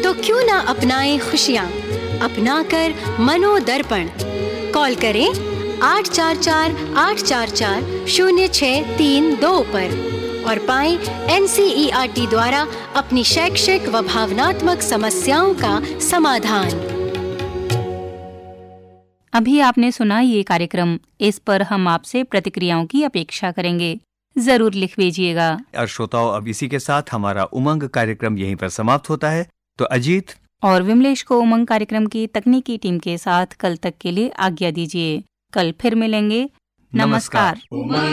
तो क्यों ना अपनाएं खुशियाँ, अपना कर मनोदर्पण। कॉल करें 844-844-0632 पर और पाएं NCERT द्वारा अपनी शैक्षिक व भावनात्मक समस्याओं का समाधान। अभी आपने सुना ये कार्यक्रम, इस पर हम आपसे प्रतिक्रियाओं की अपेक्षा करेंगे, जरूर लिख भेजिएगा। और श्रोताओं, अब इसी के साथ हमारा उमंग कार्यक्रम यहीं पर समाप्त होता है। तो अजीत और विमलेश को उमंग कार्यक्रम की तकनीकी टीम के साथ कल तक के लिए आज्ञा दीजिए। कल फिर मिलेंगे। नमस्कार।